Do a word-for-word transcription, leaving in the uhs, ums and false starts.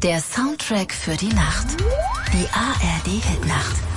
Der Soundtrack für die Nacht. Die A R D Hitnacht.